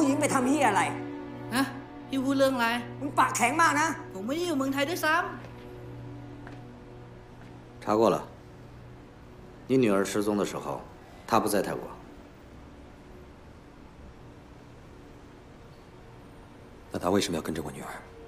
ญิงไปทำเฮียอะไรฮะพี่พูดเรื่องอะไรมึงปากแข็งมากนะผมไม่ได้อยู่เมืองไทยด้วยซ้查过了，你女儿失踪的时候，她不在泰国。 那他为什么要跟着我女儿？